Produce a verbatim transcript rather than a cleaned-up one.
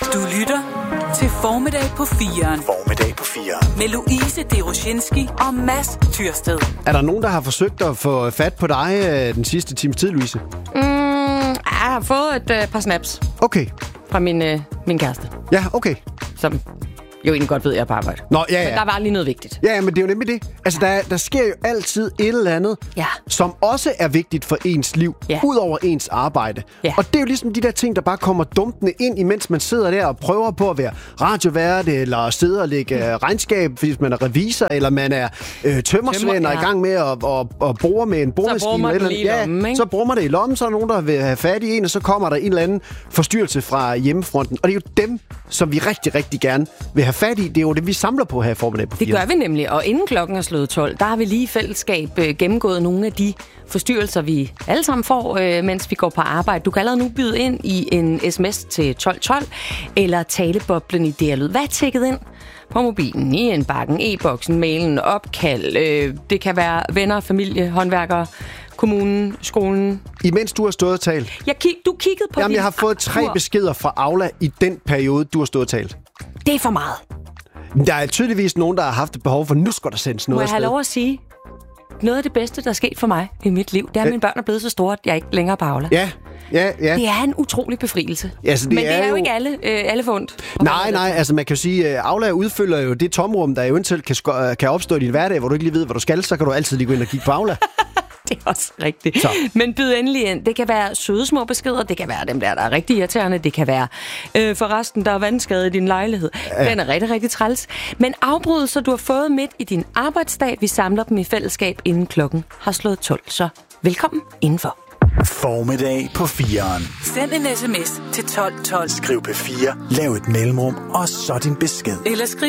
Du lytter til Formiddag på firen. Formiddag på firen. Med Louise Deroshinski og Mads Tyrsted. Er der nogen, der har forsøgt at få fat på dig øh, den sidste times tid, Louise? Mm, jeg har fået et øh, par snaps. Okay. Fra min, øh, min kæreste. Ja, okay. Som jo egentlig godt ved, at jeg er på arbejde. Nå, ja, ja. Men der var lige noget vigtigt. Ja, ja, men det er jo nemlig det. Altså, der, der sker jo altid et eller andet, ja. som også er vigtigt for ens liv, ja. ud over ens arbejde. Ja. Og det er jo ligesom de der ting, der bare kommer dumpende ind, imens man sidder der og prøver på at være radiovært, eller sidde og lægge mm. regnskab, hvis man er revisor, eller man er øh, tømmersvend og ja. i gang med at, at, at bore med en boremaskine. Så bruger ja, lommen, så bruger man det i lommen, så er der nogen, der vil have fat i en, og så kommer der en eller anden forstyrrelse fra hjemmefronten. Og det er jo dem, som vi rigtig, rigtig gerne vil have fat i. Det er jo det, vi samler på her i Formiddag på firen. Det gør vi nemlig, og inden klokken er slået tolv, der har vi lige i fællesskab øh, gennemgået nogle af de forstyrrelser, vi alle sammen får, øh, mens vi går på arbejde. Du kan allerede nu byde ind i en sms til tolv tolv, eller taleboblen i D R Lyd. Hvad er tækket ind på mobilen, i indbakken, e-boksen, mailen, opkald? Øh, det kan være venner, familie, håndværkere, kommunen, skolen. Imens du har stået og talt. Jeg kig, du kiggede på Jamen, jeg har fået tre beskeder fra Aula i den periode, du har stået og talt. Det er for meget. Der er tydeligvis nogen, der har haft et behov for, nu skal der sendes noget. Må jeg have lov at sige, noget af det bedste, der er sket for mig i mit liv, det er, at mine børn er blevet så store, at jeg ikke længere er på Aula. Ja, ja, ja. Det er en utrolig befrielse. Altså, det Men det er, er jo jo ikke alle, øh, alle fundet. Nej, nej, altså man kan jo sige, at Aula udfylder jo det tomrum, der eventuelt kan, sko- kan opstå i din hverdag, hvor du ikke lige ved, hvad du skal, så kan du altid lige gå ind og kigge på Aula. Det er også rigtigt. Så. Men byd endelig ind. Det kan være søde små beskeder, det kan være dem der, der er rigtig irriterende, det kan være øh, forresten, der er vandskade i din lejlighed. Ja. Den er rigtig, rigtig træls. Men afbrydelser, du har fået midt i din arbejdsdag, vi samler dem i fællesskab, inden klokken har slået tolv. Så velkommen indenfor. Formiddag på firen. Send en sms til tolv tolv. Skriv P fire, lav et mellemrum, og så din besked. Eller skriv